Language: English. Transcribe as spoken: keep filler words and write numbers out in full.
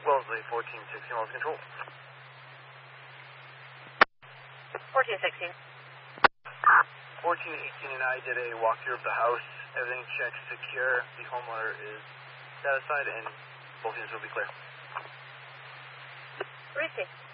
Wellesley, fourteen sixteen, lost control. fourteen sixteen. fourteen eighteen and I did a walkthrough of the house. Everything checks secure. The homeowner is satisfied and both units will be clear. Receive.